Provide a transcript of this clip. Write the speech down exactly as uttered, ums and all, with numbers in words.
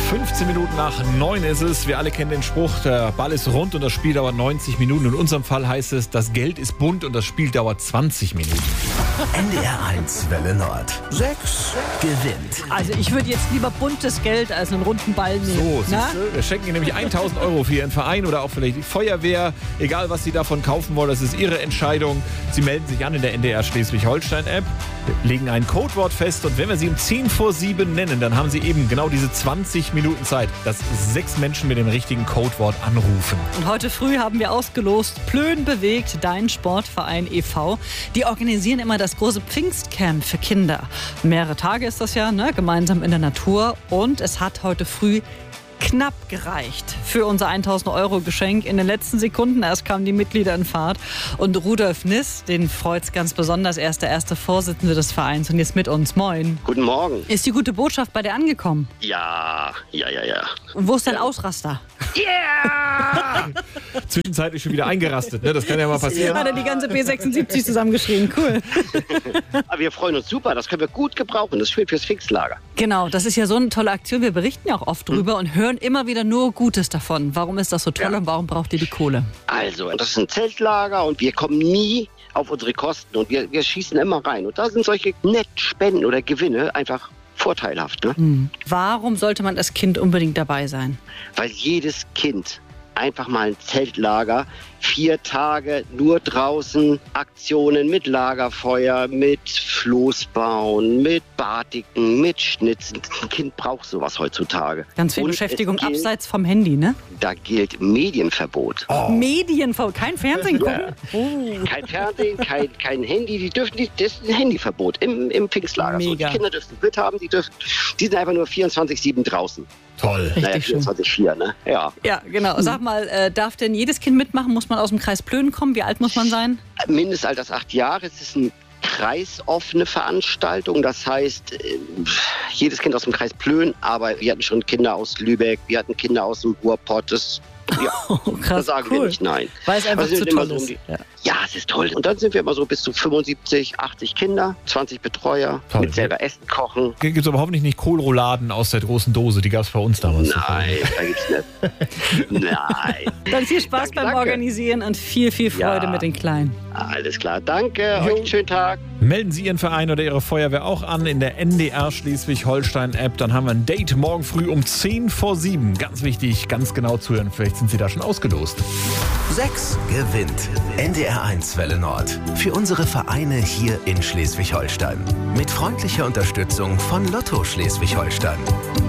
fünfzehn Minuten nach neun ist es. Wir alle kennen den Spruch, der Ball ist rund und das Spiel dauert neunzig Minuten. In unserem Fall heißt es, das Geld ist bunt und das Spiel dauert zwanzig Minuten. N D R eins Welle Nord. Sechs gewinnt. Also ich würde jetzt lieber buntes Geld als einen runden Ball nehmen. So, Na? siehst du, wir schenken Ihnen nämlich tausend Euro für Ihren Verein oder auch vielleicht die Feuerwehr. Egal, was Sie davon kaufen wollen, das ist Ihre Entscheidung. Sie melden sich an in der N D R Schleswig-Holstein-App, legen ein Codewort fest und wenn wir Sie um zehn vor sieben nennen, dann haben Sie eben genau diese zwanzig Minuten Zeit, dass sechs Menschen mit dem richtigen Codewort anrufen. Und heute früh haben wir ausgelost Plön bewegt, dein Sportverein e V. Die organisieren immer das große Pfingstcamp für Kinder. Mehrere Tage ist das ja, ne? Gemeinsam in der Natur. Und es hat heute früh knapp gereicht für unser tausend Euro Geschenk. In den letzten Sekunden erst kamen die Mitglieder in Fahrt. Und Rudolf Niss, den freut es ganz besonders. Er ist der erste Vorsitzende des Vereins und jetzt mit uns. Moin. Guten Morgen. Ist die gute Botschaft bei dir angekommen? Ja, ja, ja, ja. Und wo ist dein Ja. Ausraster? Yeah! Zwischenzeitlich schon wieder eingerastet, ne? Das kann ja mal passieren. Hat er die ganze B sechsundsiebzig zusammengeschrien. Cool. Aber wir freuen uns super, das können wir gut gebrauchen. Das ist schön fürs Pfingstlager. Genau, das ist ja so eine tolle Aktion. Wir berichten ja auch oft drüber und hören immer wieder nur Gutes davon. Warum ist das so toll Ja. und warum braucht ihr die Kohle? Also, das ist ein Zeltlager und wir kommen nie auf unsere Kosten und wir, wir schießen immer rein. Und da sind solche Nettspenden oder Gewinne einfach vorteilhaft, ne? Hm. Warum sollte man als Kind unbedingt dabei sein? Weil jedes Kind einfach mal ein Zeltlager, vier Tage nur draußen, Aktionen mit Lagerfeuer, mit Floßbauen, mit Batiken, mit Schnitzen. Ein Kind braucht sowas heutzutage. Ganz viel Und Beschäftigung es gilt, abseits vom Handy, ne? Da gilt Medienverbot. Medienverbot, kein Fernsehen gucken? Oh. Kein Fernsehen, kein, kein Handy, die dürfen nicht, das ist ein Handyverbot im, im Pfingstlager. So, die Mega. Kinder dürfen mit haben, die dürfen, die sind einfach nur vierundzwanzig sieben draußen. Toll. Richtig naja, schön. vierundzwanzig vier, ne? Ja. Ja, genau. Sag mal, äh, darf denn jedes Kind mitmachen? Muss man aus dem Kreis Plön kommen? Wie alt muss man sein? Mindestalter ist acht Jahre. Es ist eine kreisoffene Veranstaltung. Das heißt, äh, jedes Kind aus dem Kreis Plön, aber wir hatten schon Kinder aus Lübeck, wir hatten Kinder aus dem Ruhrpott. Das, ja, Oh, da krass, sagen cool. wir nicht nein. Weil es einfach Also zu sind immer toll so um ist. die- Ja. Ja, es ist toll. Und dann sind wir immer so bis zu fünfundsiebzig, achtzig Kinder, zwanzig Betreuer, Toll. mit selber Essen kochen. Gibt es aber hoffentlich nicht Kohlrouladen aus der großen Dose, die gab es bei uns damals. Nein, da gibt's nicht. Nein. Dann viel Spaß Danke, beim danke. Organisieren und viel, viel Freude Ja. mit den Kleinen. Alles klar. Danke. Euch einen schönen Tag. Melden Sie Ihren Verein oder Ihre Feuerwehr auch an in der N D R Schleswig-Holstein-App. Dann haben wir ein Date morgen früh um zehn vor sieben. Ganz wichtig, ganz genau zuhören. Vielleicht sind Sie da schon ausgelost. Sechs gewinnt. N D R eins Welle Nord. Für unsere Vereine hier in Schleswig-Holstein. Mit freundlicher Unterstützung von Lotto Schleswig-Holstein.